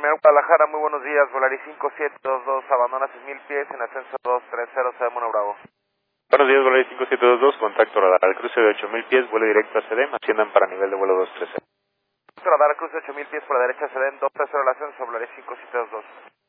Terminal Guadalajara, muy buenos días, Volaris 5722, abandona 6000 pies en ascenso 230, CDM Bravo. Buenos días, Volaris 5722, contacto radar al cruce de 8000 pies, vuelo directo a CDM, asciendan para nivel de vuelo 230. Radar cruce 8000 pies por la derecha, CDM 230 el ascenso, Volaris 5722.